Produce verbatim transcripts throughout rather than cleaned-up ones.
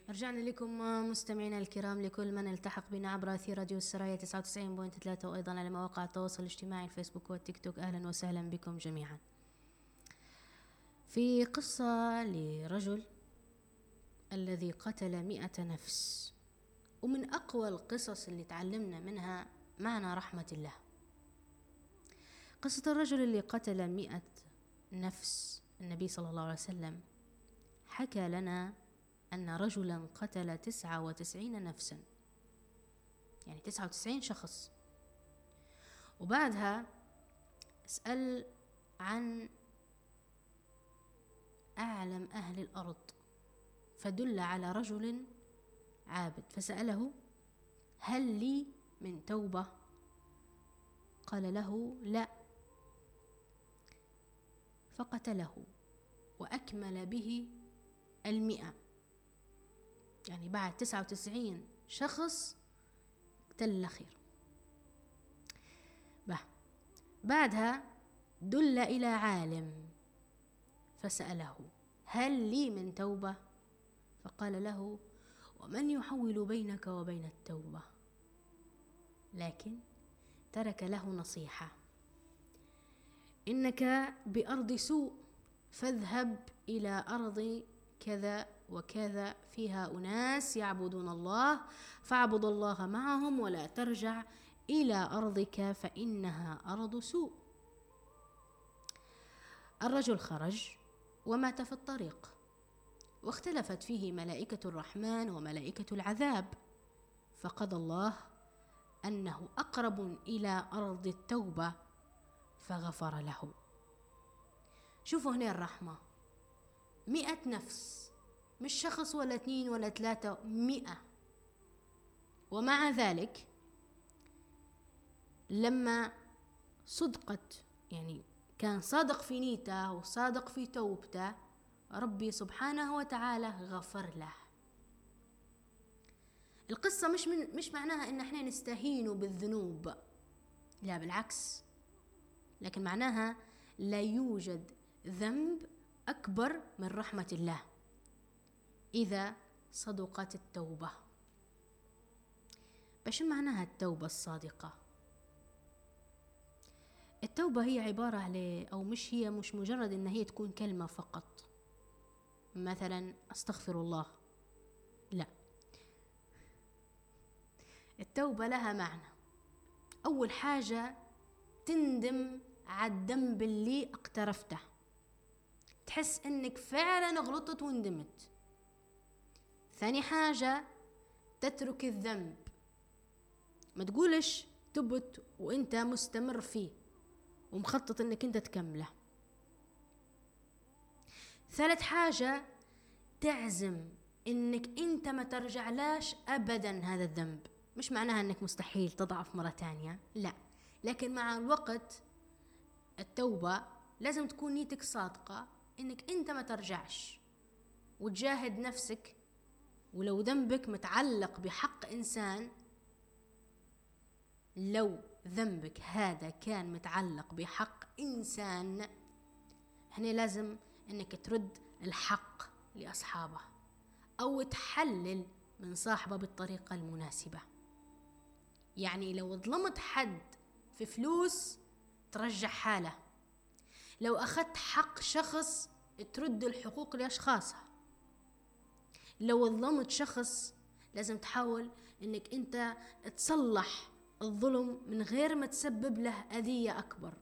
رجعنا لكم مستمعينا الكرام، لكل من التحق بنا عبر أثير راديو السرايا تسعة وتسعين فاصلة ثلاثة، وأيضا على مواقع التواصل الاجتماعي الفيسبوك والتيك توك. أهلا وسهلا بكم جميعا. في قصة لرجل الذي قتل مئة نفس، ومن أقوى القصص اللي تعلمنا منها معنى رحمة الله. قصة الرجل اللي قتل مئة نفس. النبي صلى الله عليه وسلم حكى لنا أن رجلا قتل تسعة وتسعين نفسا، يعني تسعة وتسعين شخص. وبعدها اسأل عن أعلم أهل الأرض، فدل على رجل عابد فسأله: هل لي من توبة؟ قال له: لا، فقتله وأكمل به المئة، يعني بعد تسعة وتسعين شخص اقتل الأخير. بعدها دل إلى عالم فسأله: هل لي من توبة؟ فقال له: ومن يحول بينك وبين التوبة؟ لكن ترك له نصيحة: إنك بأرض سوء، فاذهب إلى أرض كذا وكذا فيها أناس يعبدون الله، فاعبد الله معهم ولا ترجع إلى أرضك فإنها أرض سوء. الرجل خرج ومات في الطريق، واختلفت فيه ملائكة الرحمن وملائكة العذاب، فقضى الله أنه أقرب إلى أرض التوبة فغفر له. شوفوا هنا الرحمة، مئة نفس، مش شخص ولا اثنين ولا ثلاثة، مئة. ومع ذلك لما صدقت، يعني كان صادق في نيته وصادق في توبته، ربي سبحانه وتعالى غفر له. القصة مش من مش معناها ان احنا نستهين بالذنوب، لا بالعكس، لكن معناها لا يوجد ذنب أكبر من رحمة الله إذا صدقت التوبة. بش معناها التوبة الصادقة؟ التوبة هي عبارة على، أو مش هي مش مجرد إن هي تكون كلمة فقط، مثلا أستغفر الله، لا. التوبة لها معنى. أول حاجة تندم على الذنب اللي اقترفته، تحس إنك فعلا غلطت وندمت. ثاني حاجة تترك الذنب، ما تقولش تبت وانت مستمر فيه ومخطط انك انت تكمله. ثالث حاجة تعزم انك انت ما ترجعلاش ابدا هذا الذنب. مش معناها انك مستحيل تضعف مرة تانية، لا، لكن مع الوقت التوبة لازم تكون نيتك صادقة انك انت ما ترجعش، وتجاهد نفسك. ولو ذنبك متعلق بحق إنسان، لو ذنبك هذا كان متعلق بحق إنسان، هنا لازم أنك ترد الحق لأصحابه، أو تحلل من صاحبه بالطريقة المناسبة. يعني لو ظلمت حد في فلوس ترجع حاله، لو أخذت حق شخص ترد الحقوق لأشخاصها، لو ظلمت شخص لازم تحاول انك انت تصلح الظلم من غير ما تسبب له اذية اكبر.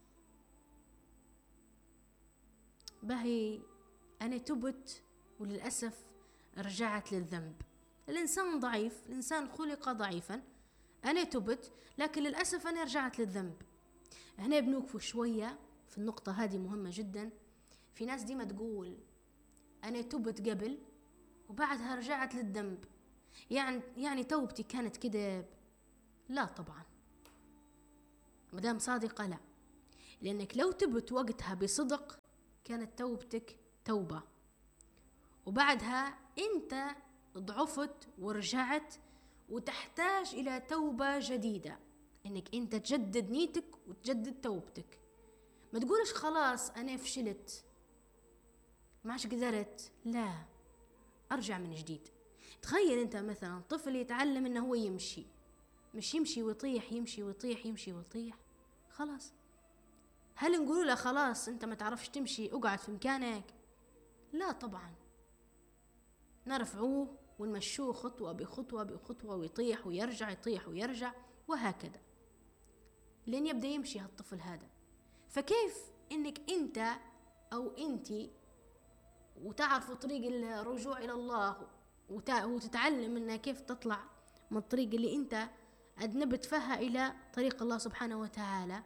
باهي انا تبت وللأسف رجعت للذنب. الانسان ضعيف، الانسان خلق ضعيفا. انا تبت لكن للأسف انا رجعت للذنب. هنا بنوقف شوية في النقطة هذه، مهمة جدا. في ناس ديما تقول انا تبت قبل وبعدها رجعت للذنب، يعني يعني توبتي كانت كذب. لا طبعا، مدام صادقة لا، لأنك لو تبت وقتها بصدق كانت توبتك توبة، وبعدها أنت ضعفت ورجعت وتحتاج إلى توبة جديدة، إنك أنت تجدد نيتك وتجدد توبتك. ما تقولش خلاص أنا فشلت ما عادش قدرت، لا، أرجع من جديد. تخيل انت مثلا طفل يتعلم انه هو يمشي، مش يمشي ويطيح يمشي ويطيح يمشي ويطيح، خلاص هل نقول له خلاص انت ما تعرفش تمشي اقعد في مكانك؟ لا طبعا، نرفعوه ونمشوه خطوة بخطوة بخطوة ويطيح ويرجع يطيح ويرجع وهكذا لين يبدأ يمشي هالطفل هذا. فكيف انك انت او انتي وتعرفوا طريق الرجوع الى الله وتتعلم انها كيف تطلع من الطريق اللي انت اذنبت فيها الى طريق الله سبحانه وتعالى،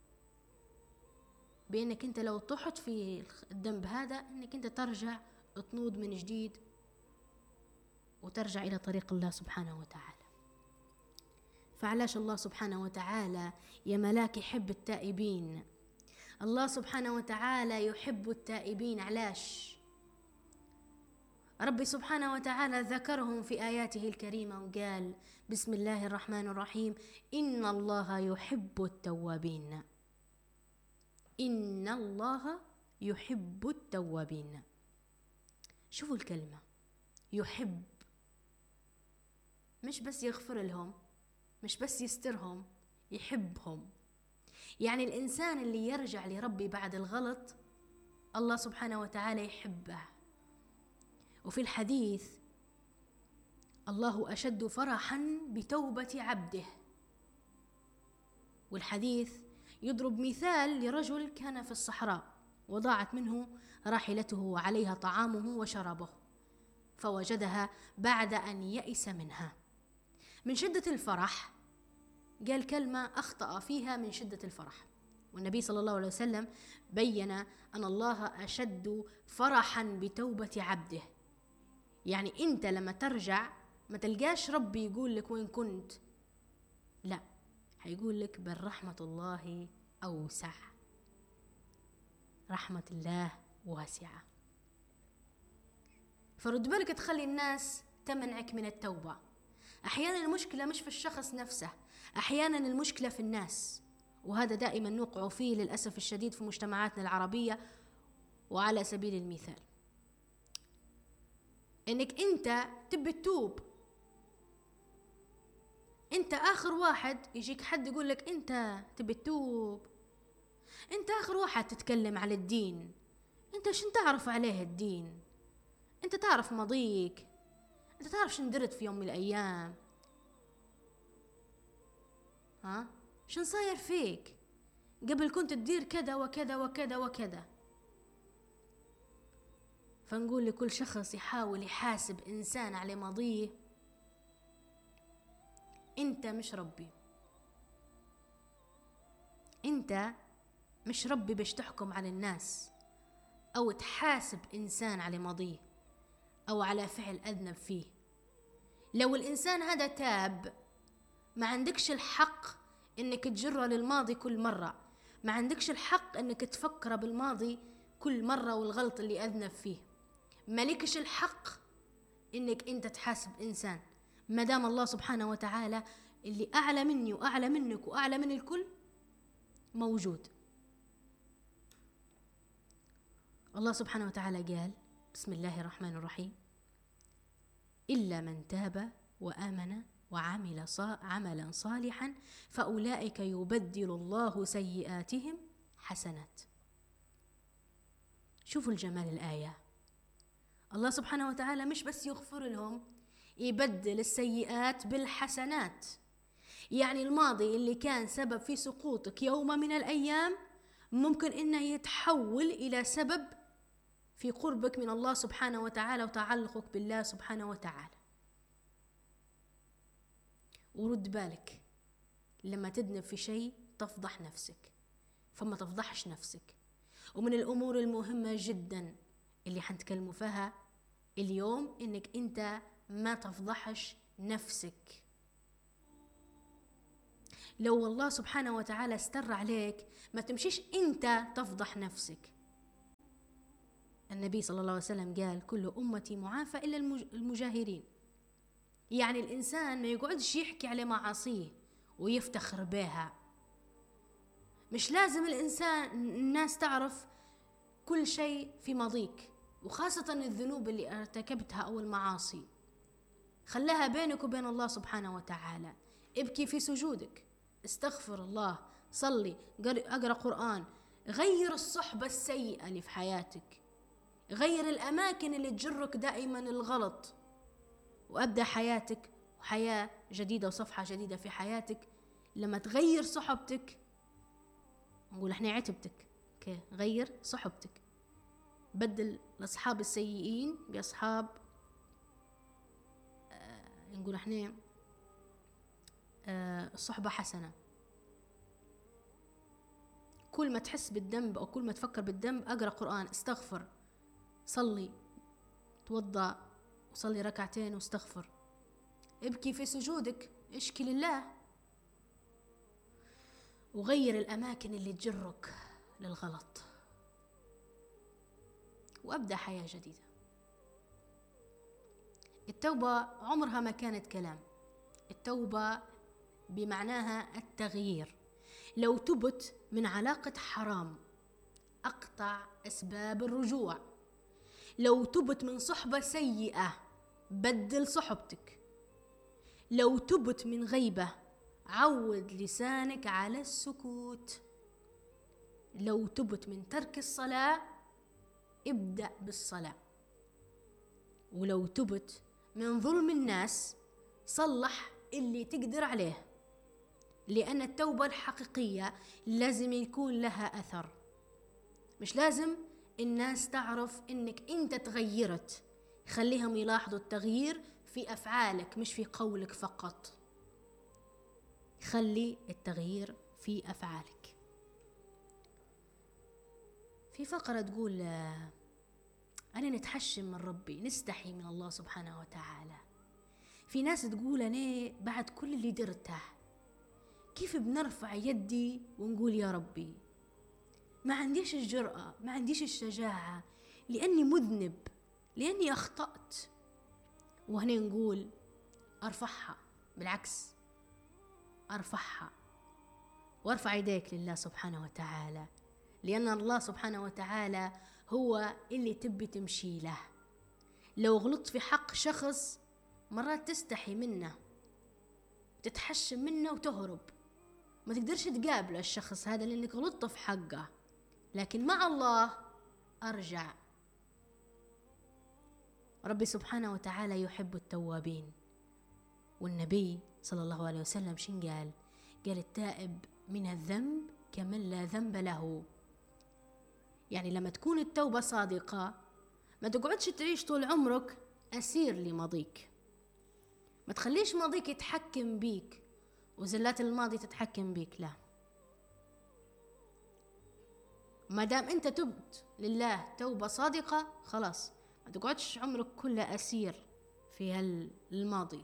بانك انت لو طحت في الذنب هذا انك انت ترجع تنوض من جديد وترجع الى طريق الله سبحانه وتعالى. فعلاش الله سبحانه وتعالى يا ملاك يحب التائبين؟ الله سبحانه وتعالى يحب التائبين. علاش؟ ربي سبحانه وتعالى ذكرهم في آياته الكريمة وقال بسم الله الرحمن الرحيم إن الله يحب التوابين. إن الله يحب التوابين. شوفوا الكلمة يحب، مش بس يغفر لهم، مش بس يسترهم، يحبهم. يعني الإنسان اللي يرجع لربي بعد الغلط الله سبحانه وتعالى يحبه. وفي الحديث الله أشد فرحا بتوبة عبده، والحديث يضرب مثال لرجل كان في الصحراء وضاعت منه راحلته وعليها طعامه وشرابه، فوجدها بعد أن يئس منها من شدة الفرح، قال كلمة أخطأ فيها من شدة الفرح، والنبي صلى الله عليه وسلم بين أن الله أشد فرحا بتوبة عبده. يعني أنت لما ترجع ما تلقاش ربي يقول لك وين كنت، لا، هيقول لك بل رحمة الله أوسع، رحمة الله واسعة. فرد بالك تخلي الناس تمنعك من التوبة. أحيانا المشكلة مش في الشخص نفسه، أحيانا المشكلة في الناس، وهذا دائما نوقع فيه للأسف الشديد في مجتمعاتنا العربية. وعلى سبيل المثال إنك أنت تبي تتوب، أنت آخر واحد يجيك حد يقول لك أنت تبي تتوب، أنت آخر واحد تتكلم على الدين، أنت شن تعرف عليه الدين؟ أنت تعرف ماضيك؟ أنت تعرف شن درت في يوم من الأيام؟ ها؟ شن صاير فيك؟ قبل كنت تدير كذا وكذا وكذا وكذا. فنقول لكل شخص يحاول يحاسب إنسان على ماضيه، أنت مش ربي، أنت مش ربي باش تحكم على الناس أو تحاسب إنسان على ماضيه أو على فعل أذنب فيه. لو الإنسان هذا تاب ما عندكش الحق إنك تجره للماضي كل مرة، ما عندكش الحق إنك تفكر بالماضي كل مرة والغلط اللي أذنب فيه، مالكش الحق إنك أنت تحاسب إنسان ما دام الله سبحانه وتعالى اللي أعلى مني وأعلى منك وأعلى من الكل موجود. الله سبحانه وتعالى قال بسم الله الرحمن الرحيم إلا من تاب وآمن وعمل عملا صالحا فأولئك يبدل الله سيئاتهم حسنات. شوفوا الجمال الآية، الله سبحانه وتعالى مش بس يغفر لهم، يبدل السيئات بالحسنات. يعني الماضي اللي كان سبب في سقوطك يوم من الأيام ممكن إنه يتحول إلى سبب في قربك من الله سبحانه وتعالى وتعلقك بالله سبحانه وتعالى. ورد بالك لما تذنب في شيء تفضح نفسك، فما تفضحش نفسك. ومن الأمور المهمة جدا اللي حنتكلموا فيها اليوم إنك أنت ما تفضحش نفسك. لو الله سبحانه وتعالى استر عليك ما تمشيش أنت تفضح نفسك. النبي صلى الله عليه وسلم قال كل أمتي معافى إلا المجاهرين. يعني الإنسان ما يقعدش يحكي على معاصيه ويفتخر بها. مش لازم الإنسان الناس تعرف كل شيء في ماضيك، وخاصة الذنوب اللي ارتكبتها أو المعاصي. خلها بينك وبين الله سبحانه وتعالى. ابكي في سجودك، استغفر الله، صلي، اقرأ قرآن، غير الصحبة السيئة اللي في حياتك، غير الأماكن اللي تجرك دائما الغلط، وأبدأ حياتك وحياة جديدة وصفحة جديدة في حياتك. لما تغير صحبتك، نقول احنا عتبتك، اوكي، غير صحبتك، بدل الأصحاب السيئين بأصحاب آه نقول احنا آه الصحبة حسنة. كل ما تحس بالذنب أو كل ما تفكر بالذنب، أقرأ قرآن، استغفر، صلي، توضأ وصلي ركعتين واستغفر، ابكي في سجودك، اشكي لله، وغير الأماكن اللي تجرك للغلط، وأبدأ حياة جديدة. التوبة عمرها ما كانت كلام، التوبة بمعناها التغيير. لو تبت من علاقة حرام، أقطع أسباب الرجوع. لو تبت من صحبة سيئة، بدل صحبتك. لو تبت من غيبة، عود لسانك على السكوت. لو تبت من ترك الصلاة، ابدأ بالصلاة. ولو تبت من ظلم الناس، صلح اللي تقدر عليه، لأن التوبة الحقيقية لازم يكون لها أثر. مش لازم الناس تعرف إنك أنت تغيرت، خليهم يلاحظوا التغيير في أفعالك مش في قولك فقط. خلي التغيير في أفعالك. في فقرة تقول أنا نتحشم من ربي، نستحي من الله سبحانه وتعالى. في ناس تقول أنا بعد كل اللي درته كيف بنرفع يدي ونقول يا ربي؟ ما عنديش الجرأة، ما عنديش الشجاعة، لأني مذنب، لأني أخطأت. وهنا نقول أرفعها، بالعكس أرفعها وارفع يديك لله سبحانه وتعالى، لأن الله سبحانه وتعالى هو اللي تبي تمشي له. لو غلطت في حق شخص، مرات تستحي منه، تتحشم منه وتهرب، ما تقدرش تقابل الشخص هذا لأنك غلطت في حقه. لكن مع الله أرجع. ربي سبحانه وتعالى يحب التوابين، والنبي صلى الله عليه وسلم شن قال؟ قال التائب من الذنب كمن لا ذنب له. يعني لما تكون التوبة صادقة، ما تقعدش تعيش طول عمرك أسير لماضيك، ما تخليش ماضيك يتحكم بيك وزلات الماضي تتحكم بيك، لا. ما دام انت تبت لله توبة صادقة، خلاص ما تقعدش عمرك كله أسير في هالماضي.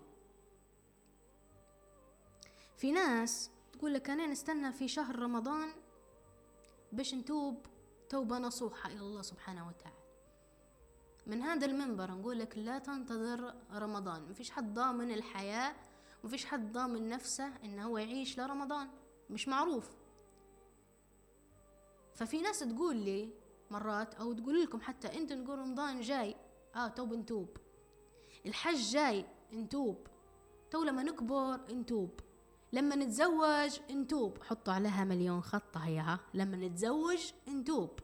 في ناس تقول لك أنا نستنى في شهر رمضان باش نتوب توبة نصوحة إلى الله سبحانه وتعالى. من هذا المنبر نقول لك لا تنتظر رمضان، مفيش حد ضامن الحياة، مفيش حد ضامن نفسه إنه هو يعيش لرمضان، مش معروف. ففي ناس تقول لي مرات أو تقول لكم حتى أنتوا، نقول رمضان جاي، آه توب نتوب، الحج جاي نتوب، تو لما نكبر نتوب، لما نتزوج نتوب. حطوا عليها مليون خط هيها، لما نتزوج نتوب،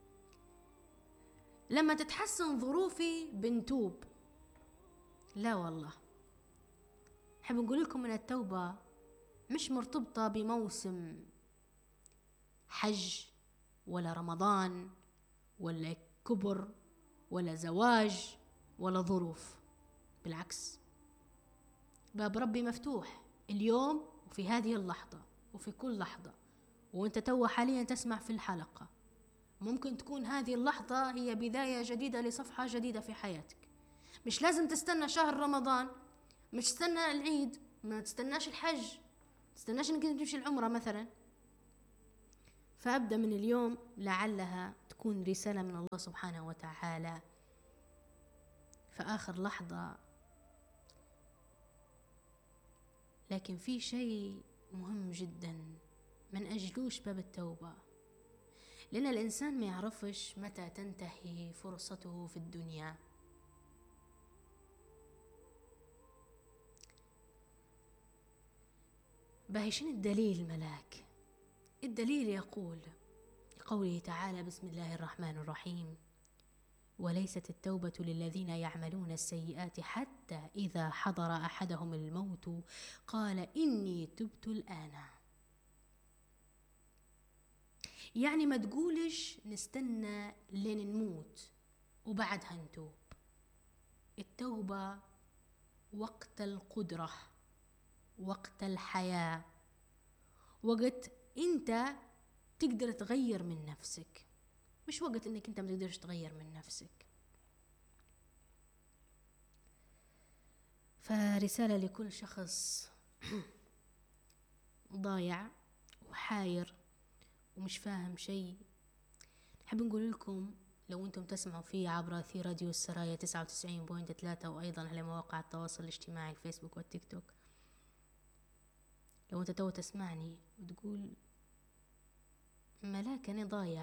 لما تتحسن ظروفي بنتوب. لا والله، حب نقول لكم ان التوبة مش مرتبطة بموسم حج ولا رمضان ولا كبر ولا زواج ولا ظروف. بالعكس، باب ربي مفتوح اليوم وفي هذه اللحظة وفي كل لحظة. وانت تو حاليا تسمع في الحلقة، ممكن تكون هذه اللحظة هي بداية جديدة لصفحة جديدة في حياتك. مش لازم تستنى شهر رمضان، مش تستنى العيد، ما تستناش الحج، تستناش انك تمشي العمرة مثلا. فأبدأ من اليوم، لعلها تكون رسالة من الله سبحانه وتعالى في آخر لحظة. لكن في شيء مهم جدا من أجلوش باب التوبة، لأن الإنسان ما يعرفش متى تنتهي فرصته في الدنيا. باهي شنو الدليل ملاك؟ الدليل يقول قوله تعالى: بسم الله الرحمن الرحيم: وليست التوبة للذين يعملون السيئات حتى إذا حضر أحدهم الموت قال إني تبت الآن. يعني ما تقولش نستنى لين نموت وبعدها نتوب. التوبة وقت القدرة، وقت الحياة، وقت انت تقدر تغير من نفسك، مش وقت انك انت ما تقدرش تغير من نفسك. فرسالة لكل شخص ضايع وحاير ومش فاهم شيء، نحب نقول لكم لو انتم تسمعوا فيه عبر أثير راديو السرايا تسعة وتسعين فاصلة ثلاثة وايضا على مواقع التواصل الاجتماعي الفيسبوك والتيك توك، لو انت تو تسمعني وتقول ملاك انا ضايع،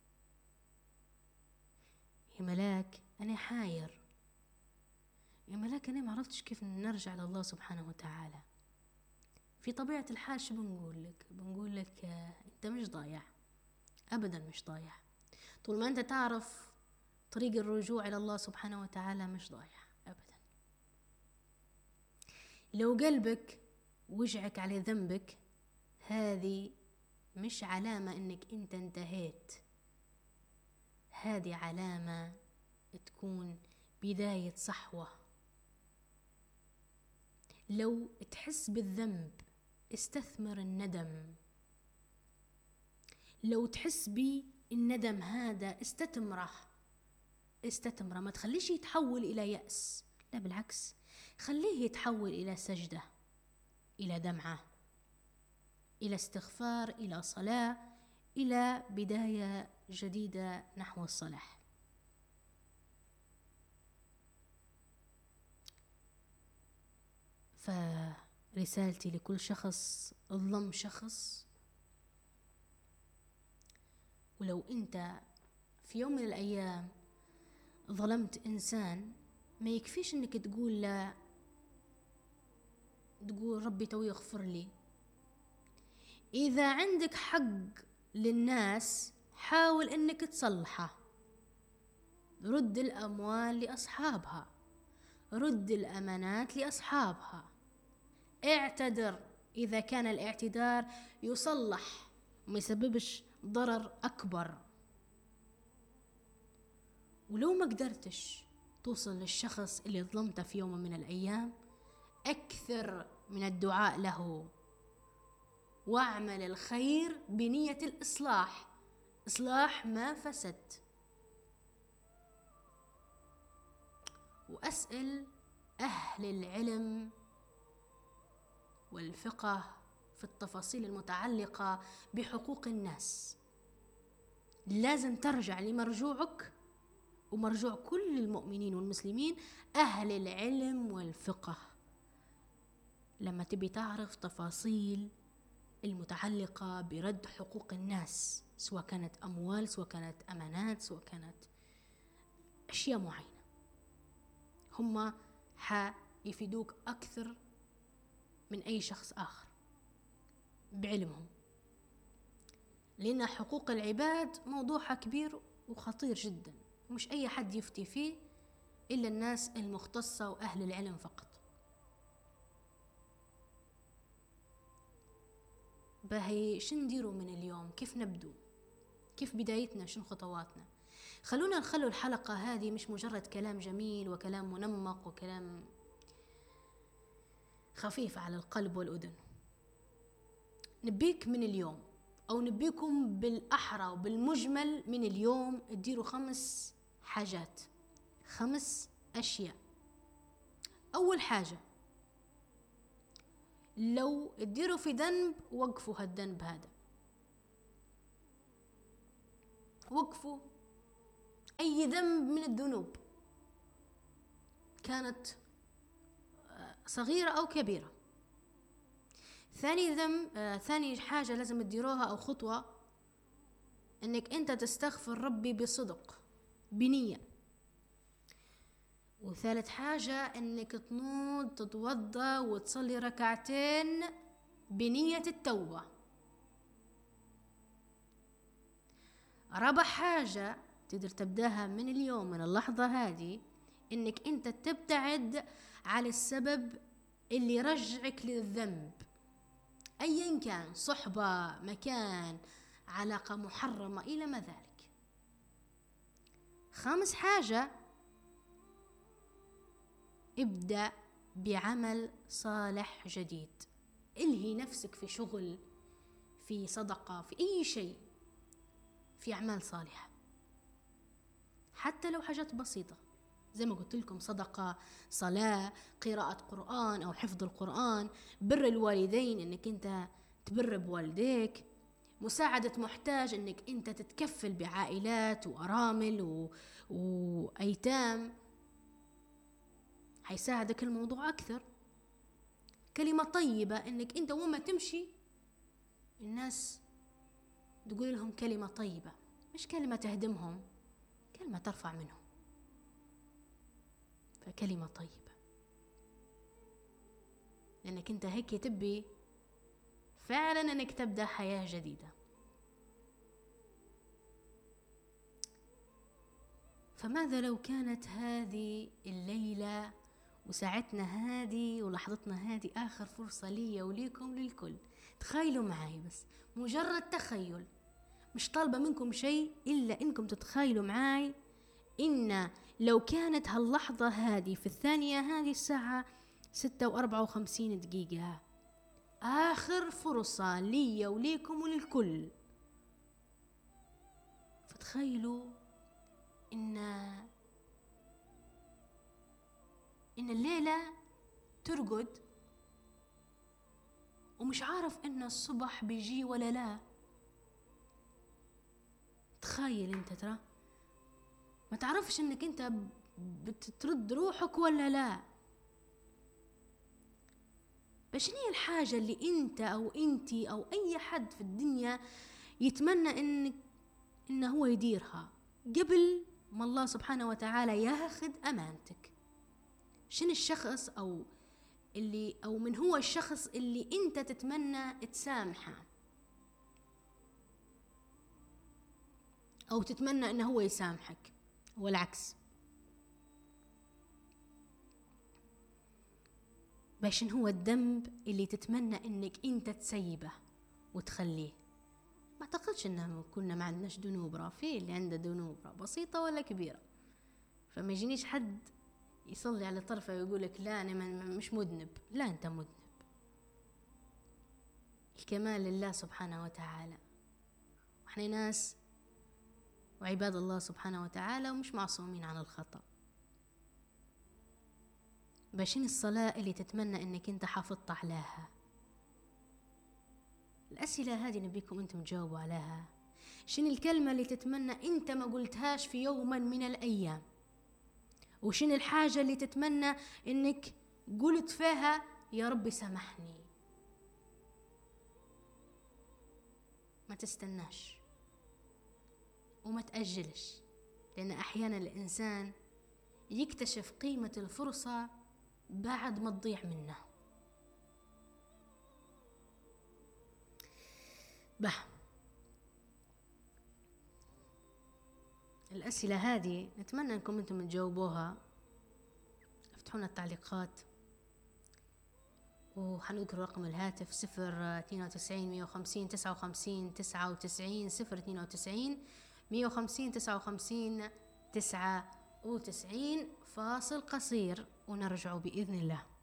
يا ملاك انا حاير، يا ملاك انا ما عرفتش كيف نرجع لله سبحانه وتعالى، في طبيعة الحال شو بنقول لك؟ بنقول لك آه انت مش ضايع ابدا، مش ضايع. طول ما انت تعرف طريق الرجوع الى الله سبحانه وتعالى مش ضايع ابدا. لو قلبك وجعك على ذنبك، هذه مش علامة انك انت انتهيت، هذه علامة تكون بداية صحوة. لو تحس بالذنب استثمر الندم، لو تحس بالندم هذا استثمره استثمره، ما تخليش يتحول إلى يأس، لا بالعكس، خليه يتحول إلى سجدة، إلى دمعة، إلى استغفار، إلى صلاة، إلى بداية جديدة نحو الصلاح. فرسالتي لكل شخص ظلم شخص، ولو أنت في يوم من الأيام ظلمت إنسان، ما يكفيش أنك تقول لا، تقول ربي تو يغفر لي. إذا عندك حق للناس حاول أنك تصلحه، رد الأموال لأصحابها، رد الأمانات لأصحابها، اعتذر إذا كان الاعتذار يصلح وما يسببش ضرر أكبر. ولو ما قدرتش توصل للشخص اللي ظلمته في يوم من الأيام، أكثر من الدعاء له، واعمل الخير بنية الإصلاح، إصلاح ما فسد. وأسأل أهل العلم والفقه في التفاصيل المتعلقة بحقوق الناس، لازم ترجع لمرجوعك ومرجوع كل المؤمنين والمسلمين، أهل العلم والفقه، لما تبي تعرف تفاصيل المتعلقة برد حقوق الناس، سواء كانت أموال، سواء كانت أمانات، سواء كانت أشياء معينة، هم حيفيدوك أكثر من أي شخص آخر بعلمهم، لأن حقوق العباد موضوعها كبير وخطير جدا، ومش أي حد يفتي فيه إلا الناس المختصة وأهل العلم فقط. باهي شن نديروا من اليوم؟ كيف نبدو؟ كيف بدايتنا؟ شن خطواتنا؟ خلونا نخلوا الحلقة هذه مش مجرد كلام جميل وكلام منمق وكلام خفيف على القلب والأذن. نبيك من اليوم، أو نبيكم بالأحرى وبالمجمل من اليوم، تديروا خمس حاجات، خمس أشياء. أول حاجة، لو تديروا في ذنب وقفوا هالذنب هذا، وقفوا أي ذنب من الذنوب كانت صغيرة أو كبيرة. ثاني ذنب آه، ثاني حاجة لازم تديروها أو خطوة، إنك أنت تستغفر ربي بصدق بنية. وثالث حاجة إنك تنوض تتوضى وتصلي ركعتين بنية التوبة. رابع حاجة تقدر تبداها من اليوم، من اللحظة هذه، انك انت تبتعد على السبب اللي يرجعك للذنب، ايا كان، صحبة، مكان، علاقة محرمة، الى ما ذلك. خامس حاجة، ابدأ بعمل صالح جديد. الهي نفسك في شغل، في صدقة، في اي شيء، في اعمال صالحة، حتى لو حاجات بسيطة زي ما قلت لكم، صدقة، صلاة، قراءة قرآن أو حفظ القرآن، بر الوالدين، إنك أنت تبر بوالديك، مساعدة محتاج، إنك أنت تتكفل بعائلات وأرامل و... وأيتام، هيساعدك الموضوع أكثر. كلمة طيبة، إنك أنت وما تمشي الناس تقول لهم كلمة طيبة، مش كلمة تهدمهم، كلمة ترفع منهم، فكلمة طيبة، لأنك أنت هيك تبي فعلا أنك تبدأ حياة جديدة. فماذا لو كانت هذه الليلة وساعتنا هذه ولحظتنا هذه آخر فرصة لي وليكم للكل؟ تخيلوا معي، بس مجرد تخيل، مش طالبة منكم شيء إلا إنكم تتخيلوا معي إن لو كانت هاللحظة هذه في الثانية هذه الساعة ستة وأربعة وخمسين دقيقة آخر فرصة لي وليكم وللكل. فتخيلوا إن إن الليلة ترقد ومش عارف إن الصبح بيجي ولا لا. تخيل انت، ترى ما تعرفش انك انت بترد روحك ولا لا. بس هي الحاجة اللي انت او انتي او اي حد في الدنيا يتمنى انك انه هو يديرها قبل ما الله سبحانه وتعالى ياخذ امانتك؟ شنو الشخص او اللي او من هو الشخص اللي انت تتمنى تسامحه او تتمنى انه هو يسامحك، والعكس؟ باش هو الذنب اللي تتمنى انك انت تسيبه وتخليه؟ ما اعتقدش انه كنا ما عندناش ذنوب، راه في اللي عنده ذنوب بسيطة ولا كبيرة. فما يجينيش حد يصلي على طرفه ويقول لك لا انا مش مذنب. لا، انت مذنب. الكمال لله سبحانه وتعالى، واحنا ناس وعباد الله سبحانه وتعالى ومش معصومين عن الخطأ. باشين الصلاة اللي تتمنى انك انت حافظت عليها؟ الأسئلة هذه نبيكم انتم تجاوبوا عليها. شين الكلمة اللي تتمنى انت ما قلتهاش في يوما من الأيام؟ وشين الحاجة اللي تتمنى انك قلت فيها يا رب سامحني؟ ما تستناش وما تأجلش، لأن أحيانا الإنسان يكتشف قيمة الفرصة بعد ما تضيع منه. به الأسئلة هذه نتمنى أنكم أنتم تجاوبوها. افتحونا التعليقات، وحنذكر رقم الهاتف صفر اثنين وتسعين مية وخمسين تسعة وخمسين تسعة وتسعين، صفر اثنين وتسعين مية وخمسين تسعة وخمسين تسعة وتسعين. فاصل قصير ونرجع بإذن الله.